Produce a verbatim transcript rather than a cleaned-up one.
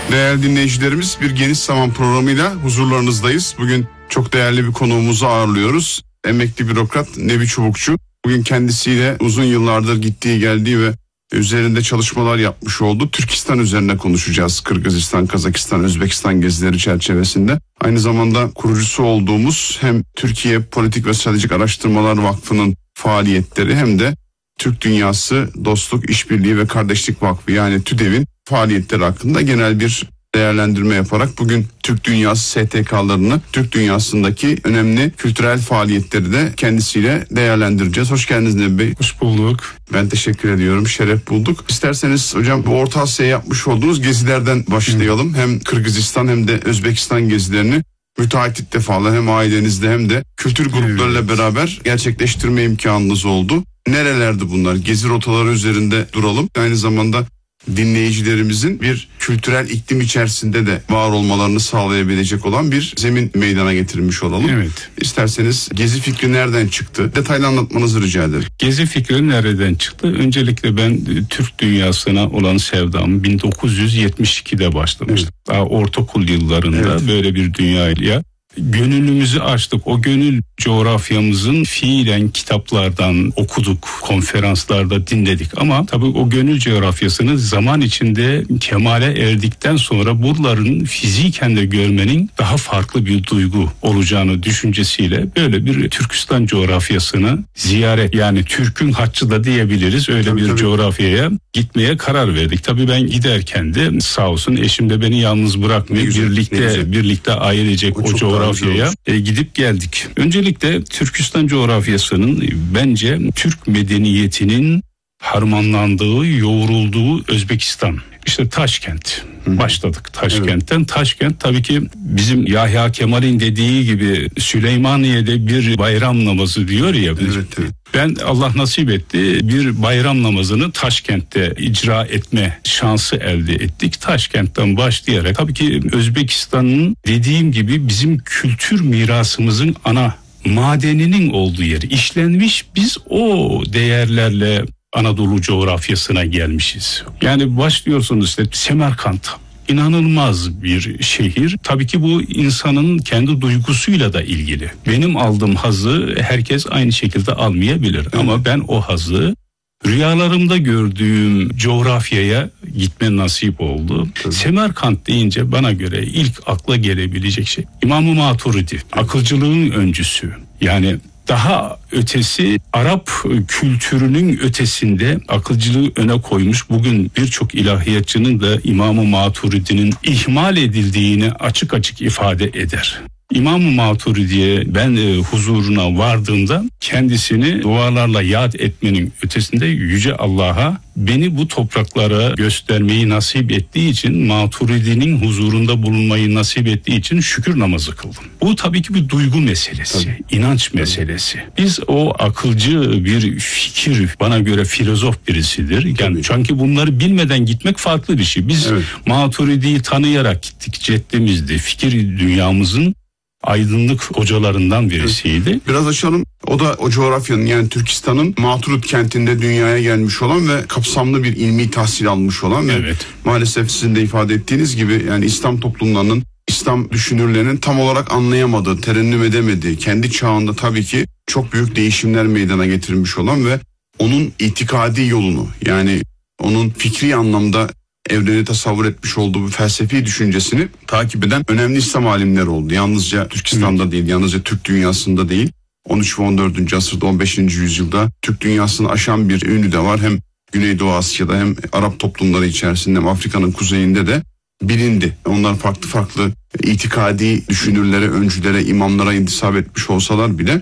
Değerli dinleyicilerimiz, bir Geniş Zaman programıyla huzurlarınızdayız. Bugün çok değerli bir konuğumuzu ağırlıyoruz. Emekli bürokrat Nebi Çubukçu. Bugün kendisiyle uzun yıllardır gittiği geldiği ve üzerinde çalışmalar yapmış olduğu Türkistan üzerine konuşacağız. Kırgızistan, Kazakistan, Özbekistan gezileri çerçevesinde. Aynı zamanda kurucusu olduğumuz hem Türkiye Politik ve Stratejik Araştırmalar Vakfı'nın faaliyetleri hem de Türk Dünyası Dostluk, İşbirliği ve Kardeşlik Vakfı yani TÜDEV'in faaliyetleri hakkında genel bir değerlendirme yaparak bugün Türk Dünyası S T K'larını, Türk Dünyası'ndaki önemli kültürel faaliyetleri de kendisiyle değerlendireceğiz. Hoş geldiniz Nebi Bey. Hoş bulduk. Ben teşekkür ediyorum. Şeref bulduk. İsterseniz hocam bu Orta Asya'ya yapmış olduğunuz gezilerden başlayalım. Hı. Hem Kırgızistan hem de Özbekistan gezilerini müteahhit defalar hem ailenizde hem de kültür gruplarıyla evet. beraber gerçekleştirme imkanınız oldu. Nerelerdi bunlar? Gezi rotaları üzerinde duralım. Aynı zamanda dinleyicilerimizin bir kültürel iklim içerisinde de var olmalarını sağlayabilecek olan bir zemin meydana getirmiş olalım. Evet. İsterseniz gezi fikri nereden çıktı? Detaylı anlatmanızı rica ederim. Gezi fikri nereden çıktı? Öncelikle ben Türk dünyasına olan sevdamı bin dokuz yüz yetmiş ikide başlamıştım. Evet. Daha ortaokul yıllarında evet. böyle bir dünyaya gönlümüzü açtık. O gönül coğrafyamızın fiilen kitaplardan okuduk, konferanslarda dinledik. Ama tabii o gönül coğrafyasını zaman içinde kemale erdikten sonra buraların fiziken de görmenin daha farklı bir duygu olacağını düşüncesiyle böyle bir Türkistan coğrafyasını ziyaret, yani Türk'ün haccı da diyebiliriz. Öyle tabii, bir tabii. coğrafyaya gitmeye karar verdik. Tabii ben giderken de sağ olsun eşim de beni yalnız bırakmıyor. Güzel, birlikte birlikte ailecek o, o coğrafyaya e, gidip geldik. Öncelikle Türkistan coğrafyasının bence Türk medeniyetinin harmanlandığı, yoğrulduğu Özbekistan. İşte Taşkent. Hı-hı. Başladık Taşkent'ten. Evet. Taşkent tabii ki bizim Yahya Kemal'in dediği gibi Süleymaniye'de bir bayram namazı diyor ya. Evet, evet. Ben Allah nasip etti bir bayram namazını Taşkent'te icra etme şansı elde ettik. Taşkent'ten başlayarak tabii ki Özbekistan'ın dediğim gibi bizim kültür mirasımızın ana madeninin olduğu yer. İşlenmiş, biz o değerlerle Anadolu coğrafyasına gelmişiz. Yani başlıyorsunuz işte Semerkant. İnanılmaz bir şehir. Tabii ki bu insanın kendi duygusuyla da ilgili. Benim aldığım hazzı herkes aynı şekilde almayabilir. Evet. Ama ben o hazzı rüyalarımda gördüğüm coğrafyaya gitme nasip oldu. Evet. Semerkant deyince bana göre ilk akla gelebilecek şey İmam-ı Maturidi. Evet. Akılcılığın öncüsü. Yani daha ötesi Arap kültürünün ötesinde akılcılığı öne koymuş. Bugün birçok ilahiyatçının da İmam-ı Maturidi'nin ihmal edildiğini açık açık ifade eder. İmam-ı Maturidi'ye ben e, huzuruna vardığımda kendisini dualarla yad etmenin ötesinde Yüce Allah'a beni bu topraklara göstermeyi nasip ettiği için, Maturidi'nin huzurunda bulunmayı nasip ettiği için şükür namazı kıldım. Bu tabii ki bir duygu meselesi, tabii. inanç meselesi. Biz o akılcı bir fikir, bana göre filozof birisidir. Yani tabii. çünkü bunları bilmeden gitmek farklı bir şey. Biz evet. Maturidi'yi tanıyarak gittik. Ceddemizdi, fikir dünyamızın aydınlık hocalarından birisiydi. Biraz açalım. O da o coğrafyanın, yani Türkistan'ın Maturid kentinde dünyaya gelmiş olan ve kapsamlı bir ilmi tahsil almış olan evet. ve maalesef sizin de ifade ettiğiniz gibi yani İslam toplumlarının, İslam düşünürlerinin tam olarak anlayamadığı, terennüm edemediği, kendi çağında tabii ki çok büyük değişimler meydana getirmiş olan ve onun itikadi yolunu, yani onun fikri anlamda evreni tasavvur etmiş olduğu bu felsefi düşüncesini takip eden önemli İslam alimleri oldu. Yalnızca Türkistan'da evet. değil, yalnızca Türk dünyasında değil. on üç ve on dördüncü asırda, on beşinci yüzyılda Türk dünyasını aşan bir ünlü de var. Hem Güneydoğu Asya'da hem Arap toplumları içerisinde hem Afrika'nın kuzeyinde de bilindi. Onlar farklı farklı itikadi düşünürlere, öncülere, imamlara intisap etmiş olsalar bile